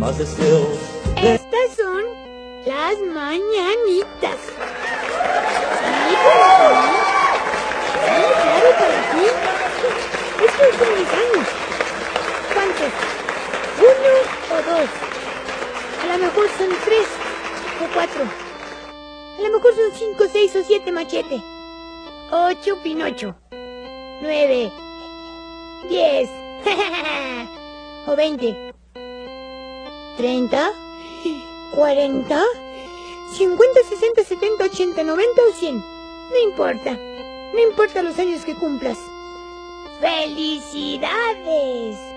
más deseos. Estas son las mañanitas. Sí, para ti. Sí, claro, para ti. Estos son mis años. ¿Cuántos? ¿1 o 2? A lo mejor son 3 o 4. A lo mejor son 5, 6 o 7, Machete. 8, Pinocho. 9, 10 o 20, 30, 40, 50, 60, 70, 80, 90 o 100. No importa. No importa los años que cumplas. ¡Felicidades!